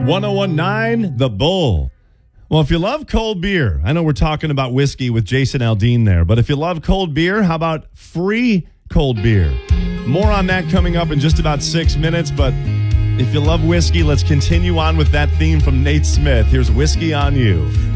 1019 The Bull. Well, if you love cold beer, I know we're talking about whiskey with Jason Aldean there, but if you love cold beer, how about free cold beer? More on that coming up in just about 6 minutes, but if you love whiskey, let's continue on with that theme from Nate Smith. Here's Whiskey on You.